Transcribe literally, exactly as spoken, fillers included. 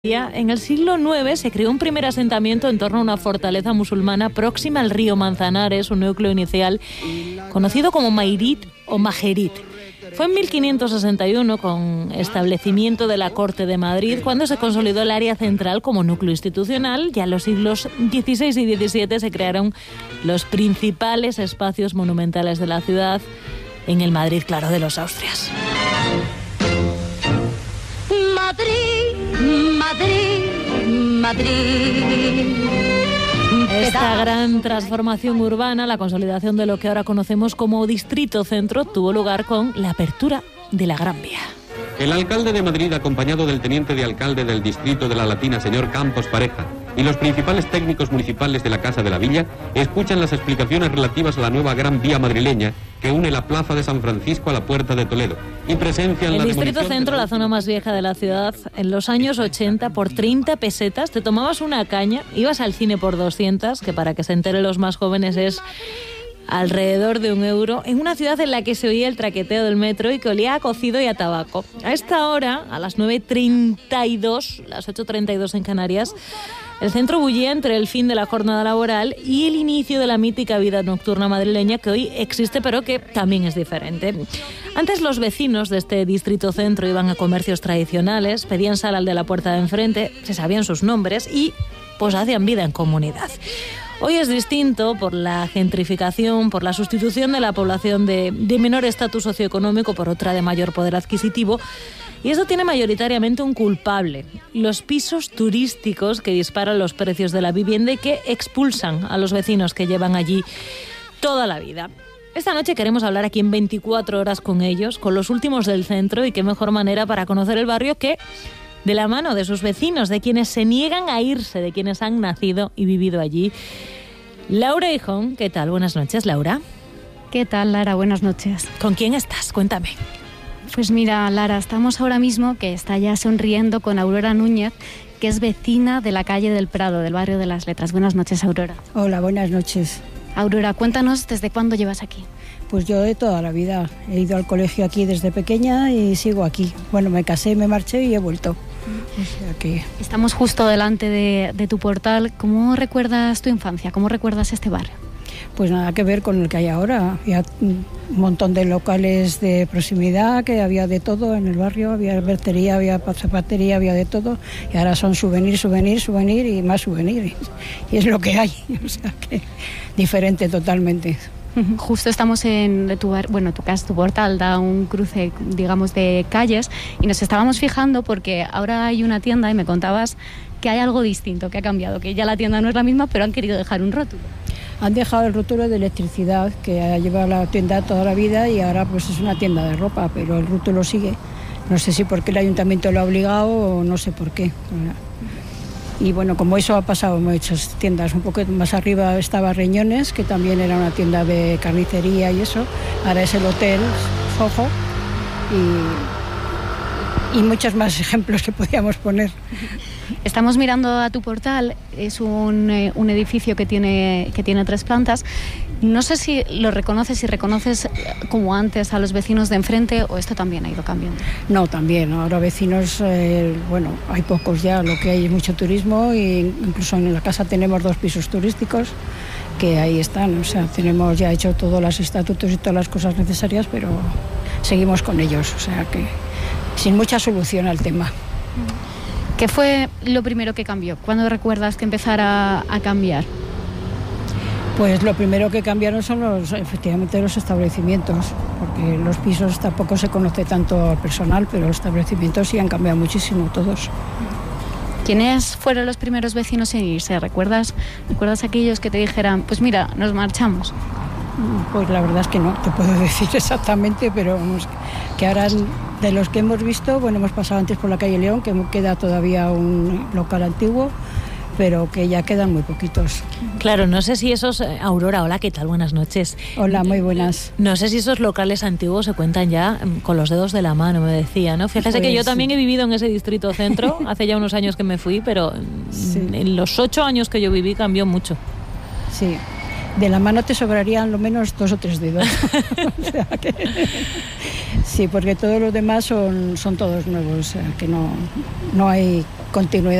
En el siglo nueve se creó un primer asentamiento en torno a una fortaleza musulmana próxima al río Manzanares, un núcleo inicial conocido como Mairit o Majerit. Fue en mil quinientos sesenta y uno, con establecimiento de la Corte de Madrid, cuando se consolidó el área central como núcleo institucional. Ya en los siglos dieciséis y diecisiete se crearon los principales espacios monumentales de la ciudad, en el Madrid, claro, de los Austrias. Madrid, Madrid, Madrid. Esta gran transformación urbana, la consolidación de lo que ahora conocemos como Distrito Centro, tuvo lugar con la apertura de la Gran Vía. El alcalde de Madrid, acompañado del teniente de alcalde del distrito de la Latina, señor Campos Pareja, y los principales técnicos municipales de la Casa de la Villa, escuchan las explicaciones relativas a la nueva Gran Vía madrileña que une la Plaza de San Francisco a la Puerta de Toledo y presencian la El Distrito Centro, de... la zona más vieja de la ciudad, en los años ochenta, por treinta pesetas, te tomabas una caña, ibas al cine por doscientas, que para que se enteren los más jóvenes es alrededor de un euro, en una ciudad en la que se oía el traqueteo del metro y que olía a cocido y a tabaco. A esta hora, a las nueve treinta y dos, las ocho treinta y dos en Canarias, el centro bullía entre el fin de la jornada laboral y el inicio de la mítica vida nocturna madrileña, que hoy existe pero que también es diferente. Antes los vecinos de este Distrito Centro iban a comercios tradicionales, pedían sal al de la puerta de enfrente, se sabían sus nombres y pues hacían vida en comunidad. Hoy es distinto por la gentrificación, por la sustitución de la población de, de menor estatus socioeconómico por otra de mayor poder adquisitivo. Y eso tiene mayoritariamente un culpable: los pisos turísticos que disparan los precios de la vivienda y que expulsan a los vecinos que llevan allí toda la vida. Esta noche queremos hablar aquí en veinticuatro horas con ellos, con los últimos del centro, y qué mejor manera para conocer el barrio que de la mano de sus vecinos, de quienes se niegan a irse, de quienes han nacido y vivido allí. Laura Hijón, ¿qué tal? Buenas noches, Laura. ¿Qué tal, Lara? Buenas noches. ¿Con quién estás? Cuéntame. Pues mira, Lara, estamos ahora mismo, que está ya sonriendo, con Aurora Núñez, que es vecina de la calle del Prado, del barrio de las Letras. Buenas noches, Aurora. Hola, buenas noches. Aurora, cuéntanos, ¿desde cuándo llevas aquí? Pues yo de toda la vida. He ido al colegio aquí desde pequeña y sigo aquí. Bueno, me casé, me marché y he vuelto. O sea que... Estamos justo delante de, de tu portal. ¿Cómo recuerdas tu infancia? ¿Cómo recuerdas este barrio? Pues nada que ver con el que hay ahora. Había un montón de locales de proximidad, que había de todo en el barrio. Había vertería, había zapatería, había de todo. Y ahora son souvenir, souvenir, souvenir y más souvenir. Y es lo que hay. O sea que diferente totalmente. Justo estamos en tu, bueno, tu casa, tu portal da un cruce, digamos, de calles, y nos estábamos fijando porque ahora hay una tienda y me contabas que hay algo distinto, que ha cambiado, que ya la tienda no es la misma, pero han querido dejar un rótulo. Han dejado el rótulo de electricidad, que ha llevado la tienda toda la vida, y ahora pues es una tienda de ropa, pero el rótulo sigue. No sé si porque el ayuntamiento lo ha obligado o no sé por qué. Y bueno, como eso ha pasado en muchas tiendas. Un poco más arriba estaba Reñones, que también era una tienda de carnicería y eso. Ahora es el Hotel Soho y, y muchos más ejemplos que podíamos poner. Estamos mirando a tu portal. Es un, eh, un edificio que tiene, que tiene tres plantas. No sé si lo reconoces, si reconoces como antes a los vecinos de enfrente, o esto también ha ido cambiando. No, también. Ahora vecinos, eh, bueno, hay pocos ya. Lo que hay es mucho turismo, e incluso en la casa tenemos dos pisos turísticos que ahí están. O sea, tenemos ya hecho todos los estatutos y todas las cosas necesarias, pero seguimos con ellos. O sea que sin mucha solución al tema. ¿Qué fue lo primero que cambió? ¿Cuándo recuerdas que empezara a cambiar? Pues lo primero que cambiaron son los, efectivamente, los establecimientos, porque los pisos tampoco se conoce tanto al personal, pero los establecimientos sí han cambiado muchísimo, todos. ¿Quiénes fueron los primeros vecinos en irse? ¿Recuerdas, ¿Recuerdas aquellos que te dijeran, pues mira, nos marchamos? Pues la verdad es que no te puedo decir exactamente, pero vamos, que ahora de los que hemos visto, bueno, hemos pasado antes por la calle León, que queda todavía un local antiguo, pero que ya quedan muy poquitos. Claro, no sé si esos... Aurora, hola, ¿qué tal? Buenas noches. Hola, muy buenas. No sé si esos locales antiguos se cuentan ya con los dedos de la mano, me decía, ¿no? Fíjese pues, que yo también he vivido en ese Distrito Centro, hace ya unos años que me fui, pero sí. En los ocho años que yo viví cambió mucho. Sí. de la mano te sobrarían lo menos dos o tres dedos. O sea que, sí, porque todos los demás son, son todos nuevos, o sea que no, no hay continuidad.